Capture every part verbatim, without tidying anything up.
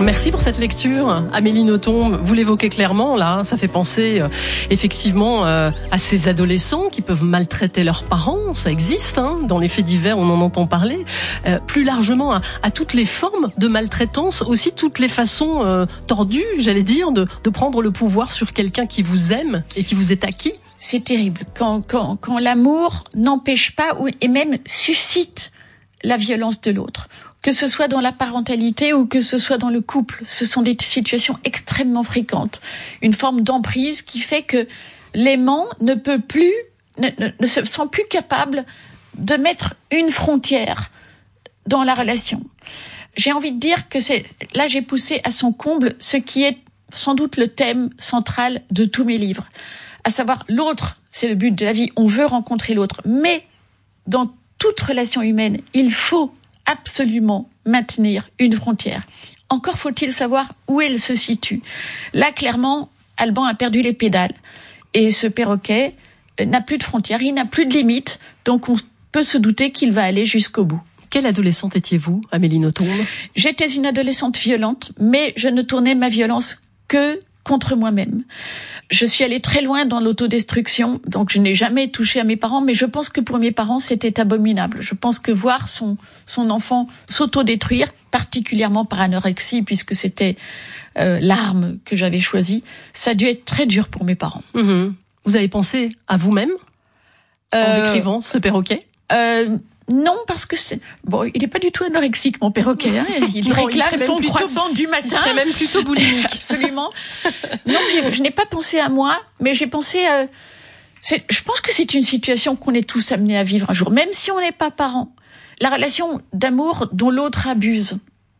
Merci pour cette lecture, Amélie Nothomb. Vous l'évoquez clairement, là, ça fait penser euh, effectivement euh, à ces adolescents qui peuvent maltraiter leurs parents. Ça existe, hein, dans les faits divers, on en entend parler. Euh, plus largement, à, à toutes les formes de maltraitance, aussi toutes les façons euh, tordues, j'allais dire, de, de prendre le pouvoir sur quelqu'un qui vous aime et qui vous est acquis. C'est terrible quand, quand, quand l'amour n'empêche pas ou, et même suscite la violence de l'autre. Que ce soit dans la parentalité ou que ce soit dans le couple, ce sont des situations extrêmement fréquentes. Une forme d'emprise qui fait que l'aimant ne peut plus, ne, ne, ne se sent plus capable de mettre une frontière dans la relation. J'ai envie de dire que c'est, là j'ai poussé à son comble ce qui est sans doute le thème central de tous mes livres. À savoir, l'autre, c'est le but de la vie, on veut rencontrer l'autre, mais dans toute relation humaine, il faut absolument maintenir une frontière. Encore faut-il savoir où elle se situe. Là, clairement, Alban a perdu les pédales. Et ce perroquet n'a plus de frontières, il n'a plus de limites, donc on peut se douter qu'il va aller jusqu'au bout. Quelle adolescente étiez-vous, Amélie Nothomb ? J'étais une adolescente violente, mais je ne tournais ma violence que contre moi-même. Je suis allée très loin dans l'autodestruction, donc je n'ai jamais touché à mes parents, mais je pense que pour mes parents, c'était abominable. Je pense que voir son, son enfant s'autodétruire, particulièrement par anorexie, puisque c'était euh, l'arme que j'avais choisie, ça a dû être très dur pour mes parents. Mmh. Vous avez pensé à vous-même en euh, décrivant ce perroquet ? euh, Non, parce que c'est bon, il n'est pas du tout anorexique, mon perroquet. Hein. Il non, réclame il son plutôt, croissant du matin. Il serait même plutôt boulimique. Absolument. Non, je, je n'ai pas pensé à moi, mais j'ai pensé. À, c'est, je pense que c'est une situation qu'on est tous amenés à vivre un jour, même si on n'est pas parents. La relation d'amour dont l'autre abuse.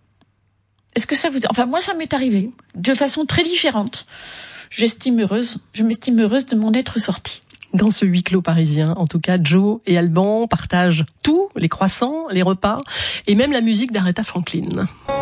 Est-ce que ça vous... Enfin, moi, ça m'est arrivé de façon très différente. J'estime heureuse. Je m'estime heureuse de m'en être sortie. Dans ce huis clos parisien, en tout cas, Joe et Alban partagent tout, les croissants, les repas, et même la musique d'Aretha Franklin.